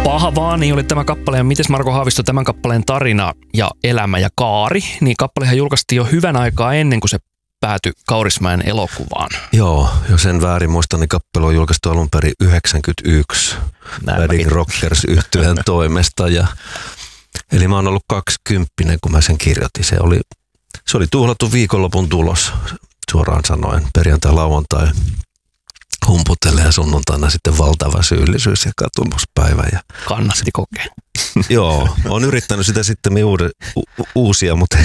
Paha vaan, niin oli tämä kappale. Ja mites Marko Haavisto tämän kappaleen tarina ja elämä ja kaari? Niin kappalehan julkaistiin jo hyvän aikaa ennen kuin se päätyi Kaurismäen elokuvaan. Joo, jos en väärin muista, niin kappale on julkaistu alun perin 1991 Wedding Rockers -yhtyeen toimesta. Eli mä oon ollut 20, kun mä sen kirjoitin. Se oli tuhlattu viikonlopun tulos, suoraan sanoen. Perjantai, lauantai humputelle ja sunnuntaina sitten valtava syyllisyys ja katumuspäivä. Kannatti kokea. Joo, on yrittänyt sitä sitten uusia, mutta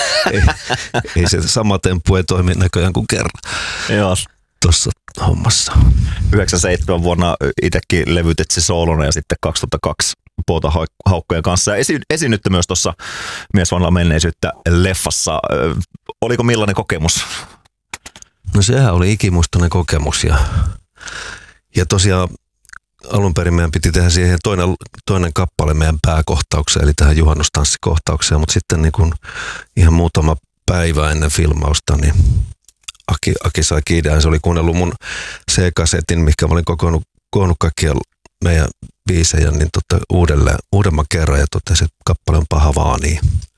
ei se sama temppu ei toimi näköjään kuin kerran. Joo. Tuossa hommassa. 97 vuonna itsekin levytit se soolona ja sitten 2002 Pouta Haukkojen kanssa. Ja esiinnytte myös tuossa Mies vanhaa menneisyyttä -leffassa. Oliko millainen kokemus? No sehän oli ikimuistoinen kokemus ja tosiaan alun perin meidän piti tehdä siihen toinen kappale meidän pääkohtaukseen, eli tähän juhannustanssikohtaukseen, mutta sitten niin kun ihan muutama päivä ennen filmausta, niin Aki sai idean. Se oli kuunnellut mun C-kasetin, mikä mä olin koonnut kaikkia meidän biisejä niin uudemman kerran ja totesi, että kappale on paha vaan niin.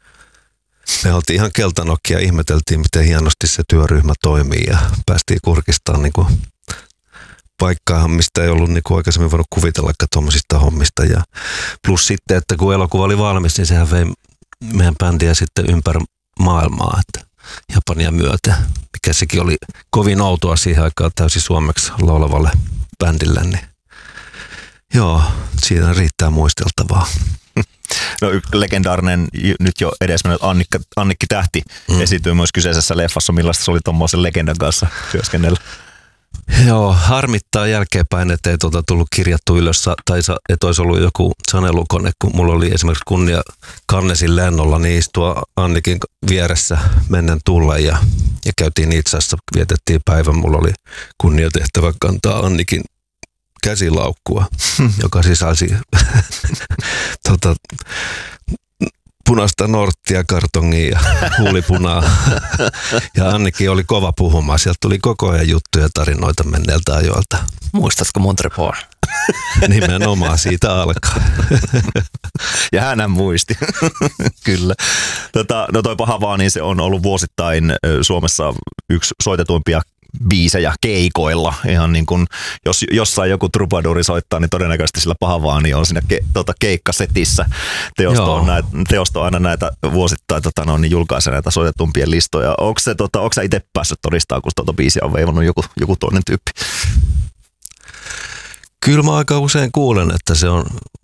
Me oltiin ihan keltanokkia ja ihmeteltiin, miten hienosti se työryhmä toimii ja päästiin kurkistamaan niin kuin paikkaahan, mistä ei ollut niin kuin aikaisemmin voinut kuvitellakaan tuommoisista hommista. Ja plus sitten, että kun elokuva oli valmis, niin sehän vei meidän bändiä sitten ympäri maailmaa, että Japania myöten, mikä sekin oli kovin outoa siihen aikaan täysin suomeksi laulavalle bändille. Niin joo, siinä riittää muisteltavaa. No legendaarinen, nyt jo edesmennyt Annikki Tähti esiintyy myös kyseisessä leffassa. Millaista se oli tommoisen legendan kanssa työskennellä? Joo, harmittaa jälkeenpäin, että ei tullut kirjattu ylös tai että olisi ollut joku sanelukone, kun mulla oli esimerkiksi kunnia Cannesin lennolla, niin istua Annikin vieressä mennen tullen ja käytiin itse asiassa, vietettiin päivän. Mulla oli kunnia tehtävä kantaa Annikin käsilaukkua, joka sisälsi punaista norttia, kartongia ja huulipunaa. Ja Annikin oli kova puhumaan. Sieltä tuli koko ajan juttuja ja tarinoita menneeltä ajoilta. Muistatko Montrepon? Nimenomaan siitä alkaa. Ja hänhän muisti. Kyllä. No toi paha vaan, niin se on ollut vuosittain Suomessa yksi soitetuimpia biisejä keikoilla. Ihan niin kuin, jos jossain joku trubaduri soittaa, niin todennäköisesti sillä paha vaan niin on siinä keikkasetissä. Teosto on aina näitä vuosittain niin julkaisee näitä soitetumpien listoja. Onko sä itse päässyt todistamaan, kun tuota biisiä on veivannut joku toinen tyyppi? Kyllä mä aika usein kuulen, että se on